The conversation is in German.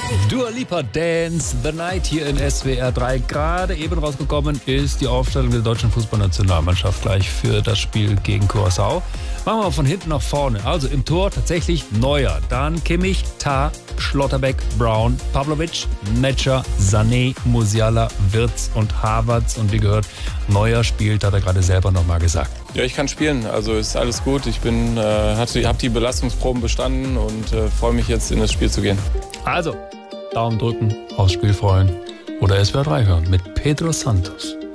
Dua Lipa, Dance the Night hier in SWR 3. Gerade eben rausgekommen ist die Aufstellung der deutschen Fußballnationalmannschaft gleich für das Spiel gegen Curaçao. Machen wir von hinten nach vorne. Also im Tor tatsächlich Neuer. Dann Kimmich, Tah, Schlotterbeck, Brown, Pavlovic, Metscher, Sané, Musiala, Wirtz und Havertz. Und wie gehört, Neuer spielt, hat er gerade selber nochmal gesagt. Ja, ich kann spielen, also ist alles gut. Ich habe die Belastungsproben bestanden und freue mich jetzt in das Spiel zu gehen. Also, Daumen drücken, aufs Spiel freuen oder SWR 3 hören mit Pedro Santos.